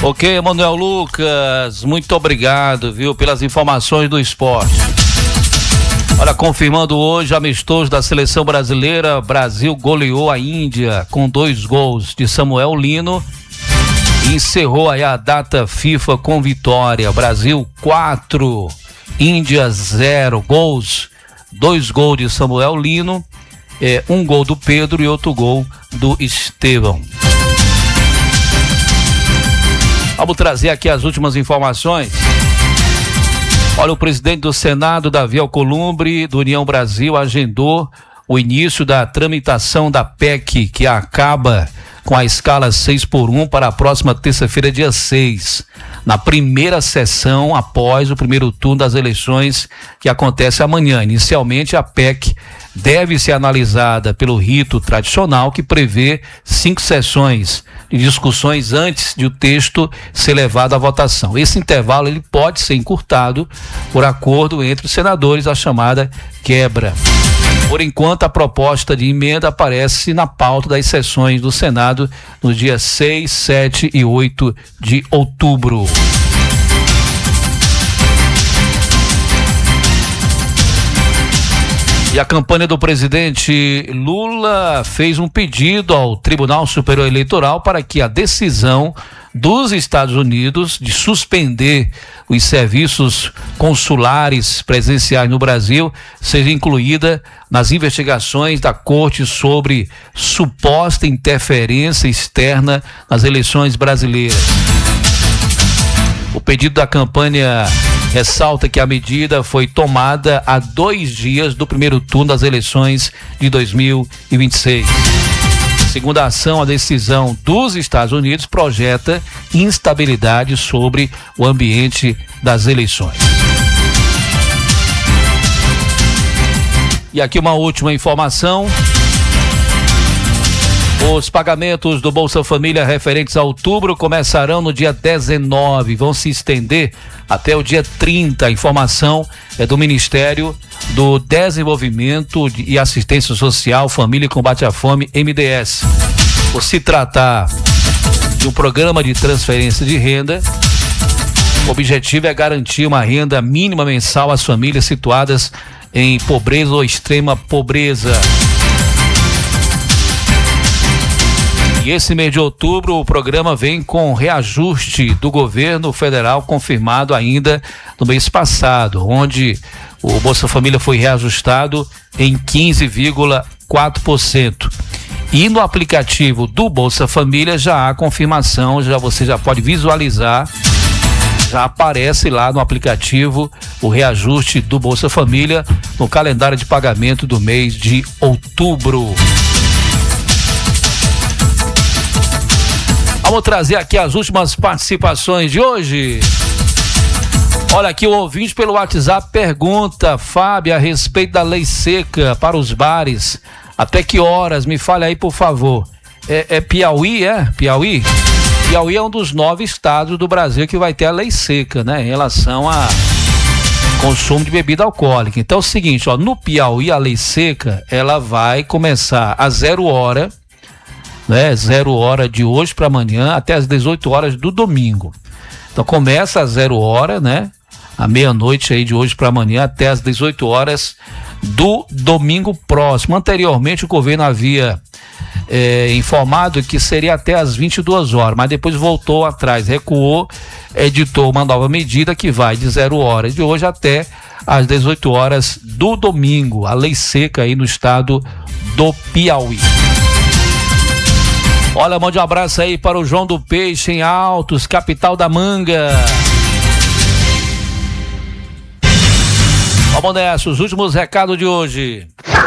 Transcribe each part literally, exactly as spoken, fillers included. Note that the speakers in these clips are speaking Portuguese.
Ok, Manuel Lucas, muito obrigado, viu, pelas informações do esporte. Olha, confirmando hoje, amistoso da seleção brasileira, Brasil goleou a Índia com dois gols de Samuel Lino e encerrou aí a data FIFA com vitória. Brasil quatro, Índia zero, gols, dois gols de Samuel Lino, é, um gol do Pedro e outro gol do Estevão. Vamos trazer aqui as últimas informações. Olha, o presidente do Senado, Davi Alcolumbre, do União Brasil, agendou o início da tramitação da P E C, que acaba com a escala seis por um para a próxima terça-feira, dia seis, na primeira sessão após o primeiro turno das eleições que acontece amanhã. Inicialmente, a P E C deve ser analisada pelo rito tradicional, que prevê cinco sessões de discussões antes de o texto ser levado à votação. Esse intervalo ele pode ser encurtado por acordo entre os senadores, a chamada quebra. Por enquanto, a proposta de emenda aparece na pauta das sessões do Senado nos dias seis, sete e oito de outubro. E a campanha do presidente Lula fez um pedido ao Tribunal Superior Eleitoral para que a decisão dos Estados Unidos de suspender os serviços consulares presenciais no Brasil seja incluída nas investigações da Corte sobre suposta interferência externa nas eleições brasileiras. O pedido da campanha ressalta que a medida foi tomada há dois dias do primeiro turno das eleições de dois mil e vinte e seis. Segundo a ação, a decisão dos Estados Unidos projeta instabilidade sobre o ambiente das eleições. E aqui uma última informação. Os pagamentos do Bolsa Família referentes a outubro começarão no dia dezenove, vão se estender até o dia trinta. A informação é do Ministério do Desenvolvimento e Assistência Social, Família e Combate à Fome, M D S. Por se tratar de um programa de transferência de renda, o objetivo é garantir uma renda mínima mensal às famílias situadas em pobreza ou extrema pobreza. E esse mês de outubro o programa vem com reajuste do governo federal confirmado ainda no mês passado, onde o Bolsa Família foi reajustado em quinze vírgula quatro por cento. E no aplicativo do Bolsa Família já há confirmação, já você já pode visualizar, já aparece lá no aplicativo o reajuste do Bolsa Família no calendário de pagamento do mês de outubro. Vamos trazer aqui as últimas participações de hoje. Olha aqui, o ouvinte pelo WhatsApp pergunta, Fábio, a respeito da lei seca para os bares. Até que horas? Me fale aí, por favor. É, é Piauí, é? Piauí? Piauí é um dos nove estados do Brasil que vai ter a lei seca, né? Em relação a consumo de bebida alcoólica. Então é o seguinte, ó, no Piauí a lei seca, ela vai começar a zero hora, né? Zero hora de hoje para amanhã até as dezoito horas do domingo. Então começa a zero hora, né? À meia-noite aí de hoje para amanhã até as dezoito horas do domingo próximo. Anteriormente o governo havia é, informado que seria até as vinte e duas horas, mas depois voltou atrás, recuou, editou uma nova medida que vai de zero horas de hoje até às dezoito horas do domingo. A lei seca aí no estado do Piauí. Olha, mande um abraço aí para o João do Peixe em Altos, capital da manga. Vamos nessa, os últimos recados de hoje.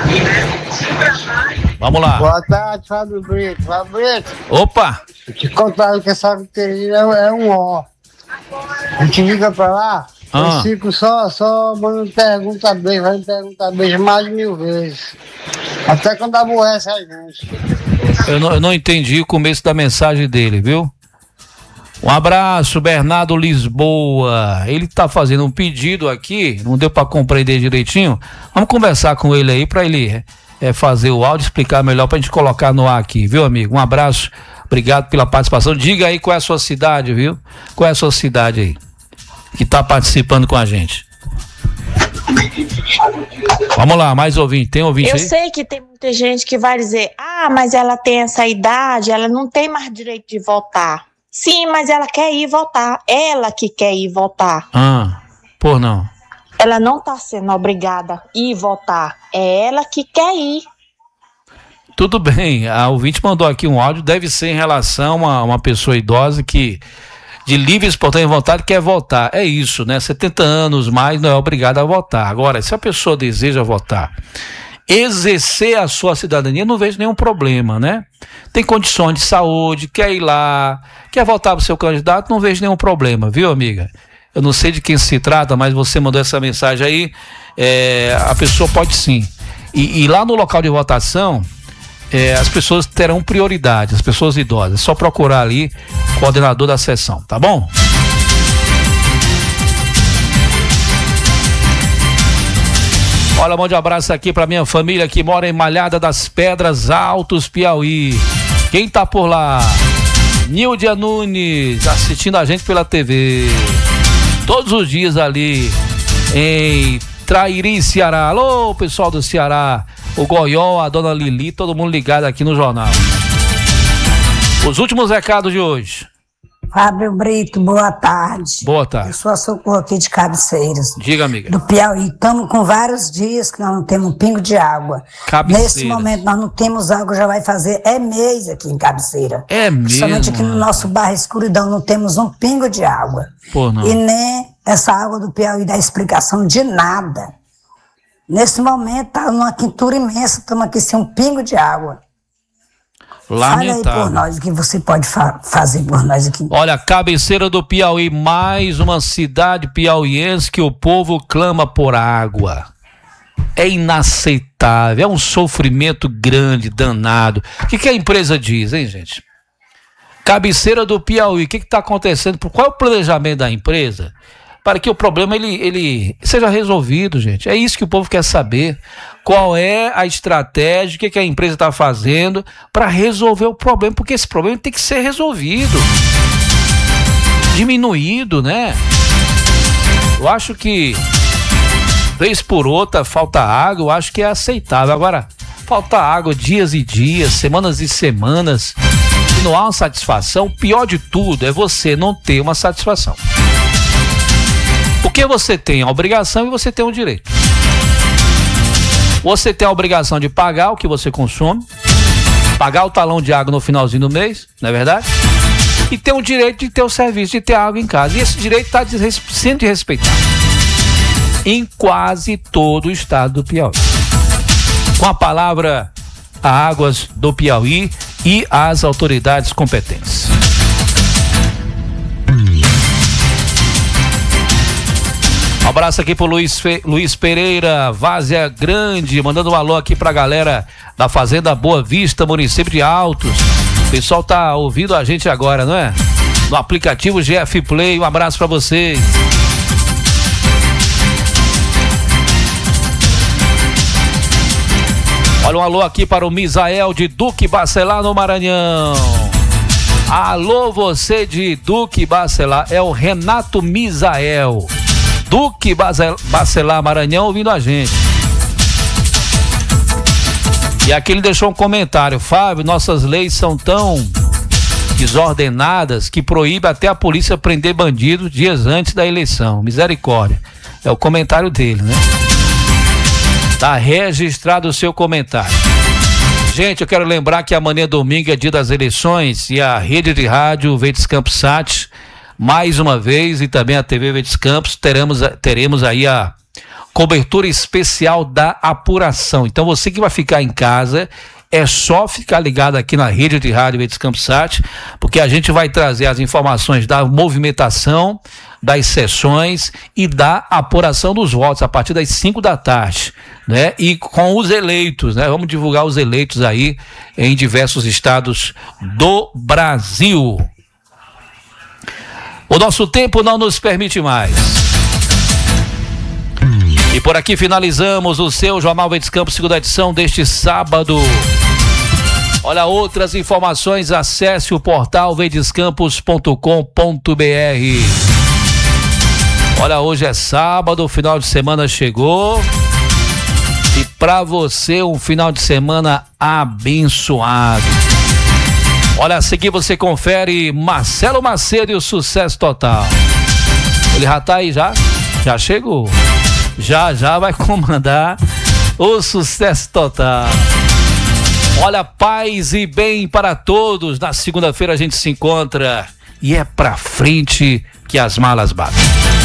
Vamos lá. Boa tarde, Fábio Brito. Fábio Brito. Opa! Te contaram que essa loteria é um ó. A gente liga pra lá, ah. eu fico só, só mandando pergunta bem, vai me perguntar bem mais de mil vezes. Até quando aborrece a gente. Eu não, eu não entendi o começo da mensagem dele, viu? Um abraço, Bernardo Lisboa. Ele tá fazendo um pedido aqui, não deu para compreender direitinho. Vamos conversar com ele aí para ele é, fazer o áudio, explicar melhor pra gente colocar no ar aqui, viu, amigo? Um abraço, obrigado pela participação. Diga aí qual é a sua cidade, viu? Qual é a sua cidade aí que tá participando com a gente? Vamos lá, mais ouvinte, tem ouvinte Eu aí? Eu sei que tem muita gente que vai dizer, ah, mas ela tem essa idade, ela não tem mais direito de votar. Sim, mas ela quer ir votar, ela que quer ir votar. Ah, por não? Ela não está sendo obrigada a ir votar, é ela que quer ir. Tudo bem, a ouvinte mandou aqui um áudio, deve ser em relação a uma pessoa idosa que de livre e espontânea vontade quer votar. É isso, né? setenta anos mais não é obrigado a votar. Agora, se a pessoa deseja votar, exercer a sua cidadania, não vejo nenhum problema, né? Tem condições de saúde, quer ir lá, quer votar para o seu candidato, não vejo nenhum problema, viu, amiga? Eu não sei de quem se trata, mas você mandou essa mensagem aí, é, a pessoa pode sim. E, e lá no local de votação, É, as pessoas terão prioridade, as pessoas idosas. É só procurar ali o coordenador da sessão, tá bom? Olha, mande um abraço aqui pra minha família que mora em Malhada das Pedras, Altos, Piauí. Quem tá por lá? Nildia Nunes, assistindo a gente pela T V. Todos os dias ali em Trairi, Ceará. Alô, pessoal do Ceará. O Goiol, a dona Lili, todo mundo ligado aqui no jornal. Os últimos recados de hoje. Fábio Brito, boa tarde. Boa tarde. Eu sou a Socorro aqui de Cabeceiras. Diga, amiga. Do Piauí. Estamos com vários dias que nós não temos um pingo de água. Cabeceiras. Nesse momento nós não temos água, já vai fazer é mês aqui em Cabeceira. É mesmo? Principalmente aqui no nosso bairro Escuridão não temos um pingo de água. Pô, não. E nem essa água do Piauí dá explicação de nada. Nesse momento tá numa quintura imensa, estamos aqui sem um pingo de água. Lamentável. Fala aí por nós o que você pode fa- fazer por nós aqui. Olha, Cabeceira do Piauí, mais uma cidade piauiense que o povo clama por água. É inaceitável, é um sofrimento grande, danado. O que, que a empresa diz, hein, gente? Cabeceira do Piauí, o que está acontecendo? Qual é o planejamento da empresa para que o problema ele, ele seja resolvido, gente? É isso que o povo quer saber. Qual é a estratégia, o que, que a empresa está fazendo para resolver o problema? Porque esse problema tem que ser resolvido, diminuído, né? Eu acho que, vez por outra, falta água, eu acho que é aceitável. Agora, falta água dias e dias, semanas e semanas, e não há uma satisfação. O pior de tudo é você não ter uma satisfação. Porque você tem a obrigação e você tem o direito. Você tem a obrigação de pagar o que você consome, pagar o talão de água no finalzinho do mês, não é verdade? E tem o direito de ter o serviço, de ter água em casa. E esse direito está sendo desrespeitado em quase todo o estado do Piauí. Com a palavra, a Águas do Piauí e as autoridades competentes. Um abraço aqui pro Luiz, Fe... Luiz Pereira, Várzea Grande, mandando um alô aqui pra galera da Fazenda Boa Vista, município de Altos. O pessoal tá ouvindo a gente agora, não é? No aplicativo G F Play, um abraço pra vocês. Olha um alô aqui para o Misael de Duque Bacelar, no Maranhão. Alô, você de Duque Bacelar, é o Renato Misael. Duque Bacelar, Maranhão, ouvindo a gente. E aqui ele deixou um comentário: Fábio, nossas leis são tão desordenadas que proíbe até a polícia prender bandidos dias antes da eleição. Misericórdia. É o comentário dele, né? Tá registrado o seu comentário. Gente, eu quero lembrar que amanhã domingo é dia das eleições e a rede de rádio Verdes Campos Sat, mais uma vez, e também a T V Verdes Campos, teremos, teremos aí a cobertura especial da apuração. Então você que vai ficar em casa, é só ficar ligado aqui na rede de rádio Verdes Campos Sat, porque a gente vai trazer as informações da movimentação, das sessões e da apuração dos votos a partir das cinco da tarde, né? E com os eleitos, né? Vamos divulgar os eleitos aí em diversos estados do Brasil. O nosso tempo não nos permite mais. E por aqui finalizamos o seu Jornal Verdes Campos, segunda edição deste sábado. Olha, outras informações, acesse o portal verdescampos ponto com ponto br. Olha, hoje é sábado, o final de semana chegou. E para você, um final de semana abençoado. Olha, a seguir você confere Marcelo Macedo e o Sucesso Total. Ele já tá aí, já? Já chegou. Já, já vai comandar o Sucesso Total. Olha, paz e bem para todos. Na segunda-feira a gente se encontra e é pra frente que as malas batem.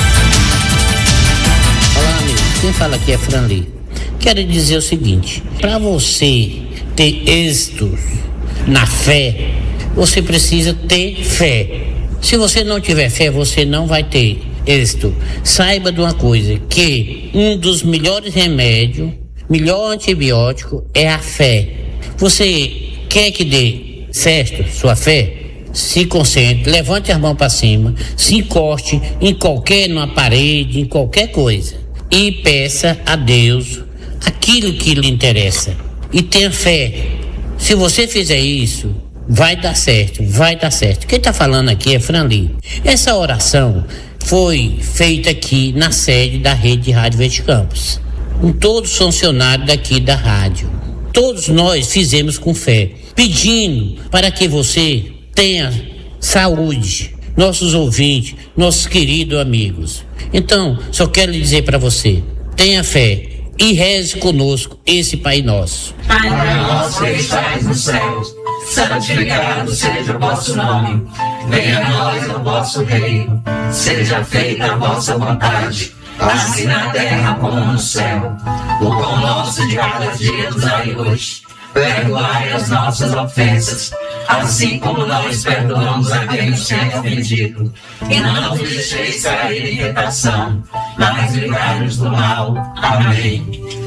Olá, amigo. Quem fala aqui é Franli. Quero dizer o seguinte: para você ter êxito na fé, você precisa ter fé. Se você não tiver fé, você não vai ter êxito. Saiba de uma coisa, que um dos melhores remédios, melhor antibiótico é a fé. Você quer que dê certo sua fé? Se concentre, levante as mãos para cima, se encoste em qualquer, numa parede, em qualquer coisa e peça a Deus aquilo que lhe interessa e tenha fé. Se você fizer isso, vai dar certo, vai dar certo. Quem está falando aqui é Franli. Essa oração foi feita aqui na sede da Rede de Rádio Verdes Campos, com todos os funcionários daqui da rádio. Todos nós fizemos com fé, pedindo para que você tenha saúde, nossos ouvintes, nossos queridos amigos. Então, só quero lhe dizer para você, tenha fé e reze conosco esse Pai Nosso. Pai nosso que estais nos céus, santificado seja o vosso nome. Venha a nós o vosso reino, seja feita a vossa vontade, assim na terra como no céu. O pão nosso de cada dia nos dai hoje. Perdoai as nossas ofensas, assim como nós perdoamos a quem nos tem ofendido. E não nos deixeis cair em tentação, mas livrai-nos do mal. Amém.